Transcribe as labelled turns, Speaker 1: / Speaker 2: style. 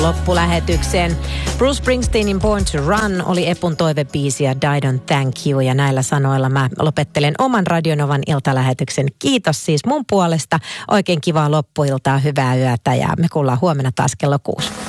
Speaker 1: loppulähetykseen. Bruce Springsteenin Born to Run oli Epun toivebiisi ja Die Don't Thank You. Ja näillä sanoilla mä lopettelen oman Radionovan iltalähetyksen. Kiitos siis mun puolesta. Oikein kivaa loppuiltaa, hyvää yötä ja me kuullaan huomenna taas kello 6.